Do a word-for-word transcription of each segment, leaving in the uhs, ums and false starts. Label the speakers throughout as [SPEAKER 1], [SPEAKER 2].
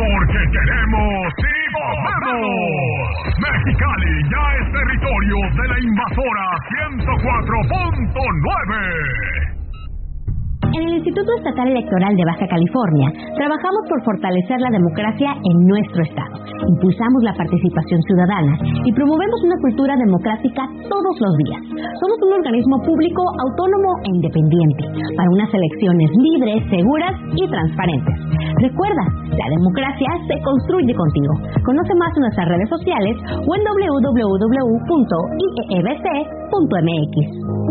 [SPEAKER 1] Porque queremos y podemos. Mexicali ya es territorio de la invasora ciento cuatro punto nueve.
[SPEAKER 2] En el Instituto Estatal Electoral de Baja California, trabajamos por fortalecer la democracia en nuestro estado. Impulsamos la participación ciudadana y promovemos una cultura democrática todos los días. Somos un organismo público, autónomo e independiente, para unas elecciones libres, seguras y transparentes. Recuerda, la democracia se construye contigo. Conoce más en nuestras redes sociales o en doble u doble u doble u punto i e b c punto m x.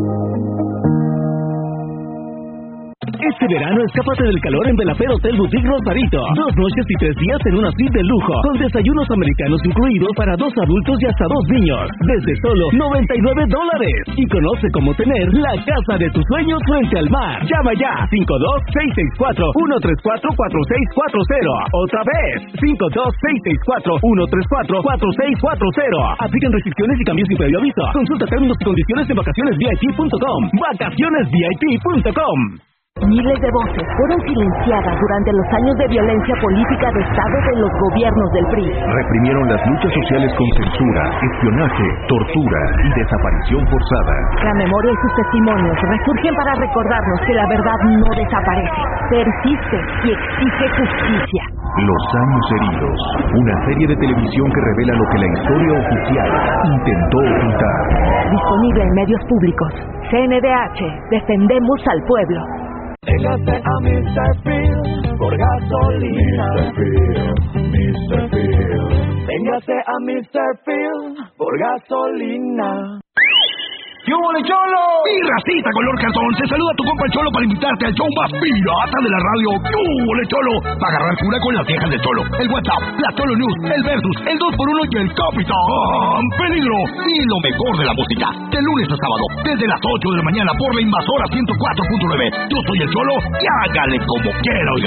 [SPEAKER 3] Este verano escápate del calor en Belafare Hotel Boutique Rosarito. Dos noches y tres días en una suite de lujo, con desayunos americanos incluidos para dos adultos y hasta dos niños, desde solo noventa y nueve dólares. Y conoce cómo tener la casa de tus sueños frente al mar. Llama ya, cinco dos seis seis cuatro uno tres cuatro cuatro seis cuatro cero. Otra vez, cinco dos seis seis cuatro uno tres cuatro cuatro seis cuatro cero. Aplican restricciones y cambios sin previo aviso. Consulta términos y condiciones en vacaciones v i p punto com. vacaciones v i p punto com.
[SPEAKER 4] Miles de voces fueron silenciadas durante los años de violencia política de Estado de los gobiernos del P R I.
[SPEAKER 5] Reprimieron las luchas sociales con censura, espionaje, tortura y desaparición forzada.
[SPEAKER 4] La memoria y sus testimonios resurgen para recordarnos que la verdad no desaparece, persiste y exige justicia.
[SPEAKER 5] Los años heridos, una serie de televisión que revela lo que la historia oficial intentó ocultar.
[SPEAKER 4] Disponible en medios públicos. C N D H, defendemos al pueblo.
[SPEAKER 6] Véngase a mister Phil por gasolina. mister Phil, mister Phil. Véngase a mister Phil por gasolina.
[SPEAKER 1] ¡Qué hubo, Cholo! Mi racita color cartón, se saluda a tu compa el Cholo para invitarte al show más pirata de la radio. ¡Qué hubo, Cholo! Para agarrar cura con las viejas del Cholo. El WhatsApp, la Cholo News, el Versus, el dos por uno y el Capitán Peligro. Y lo mejor de la música, de lunes a sábado, desde las ocho de la mañana por la invasora ciento cuatro punto nueve. Yo soy el Cholo y hágale como quiera, oiga.